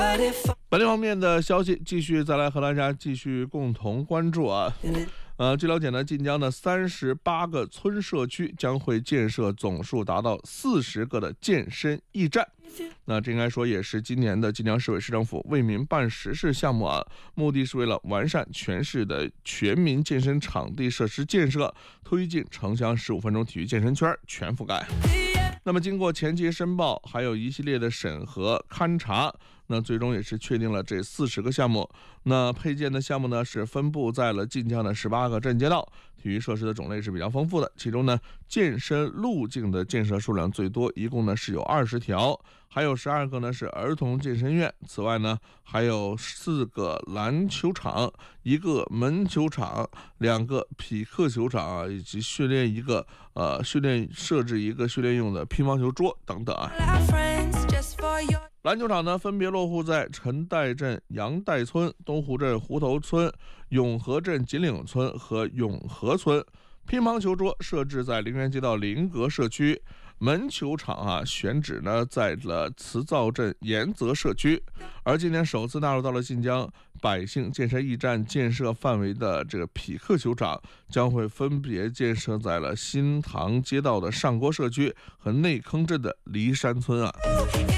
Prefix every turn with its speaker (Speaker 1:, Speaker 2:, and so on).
Speaker 1: 本地方面的消息，继续再来和大家继续共同关注啊。据了解呢，晋江的38个村社区将会建设总数达到40个的健身驿站。那这应该说也是今年的晋江市委市政府为民办实事项目啊，目的是为了完善全市的全民健身场地设施建设，推进城乡15分钟体育健身圈全覆盖。那么经过前期申报，还有一系列的审核勘查，那最终也是确定了这40个项目。那配建的项目呢是分布在了晋江的18个镇街道，体育设施的种类是比较丰富的。其中呢，健身路径的建设数量最多，一共呢是有20条，还有12个呢是儿童健身院。此外呢，还有4个篮球场、1个门球场、2个匹克球场以及设置一个训练用的乒乓球桌等等啊。篮球场呢，分别落户在陈岱镇杨岱村、东湖镇湖头村、永和镇锦岭村和永和村。乒乓球桌设置在陵园街道林格社区，门球场选址呢在了慈灶镇延泽社区。而今年首次纳入到了晋江百姓健身驿站建设范围的这个匹克球场，将会分别建设在了新塘街道的上郭社区和内坑镇的梨山村啊。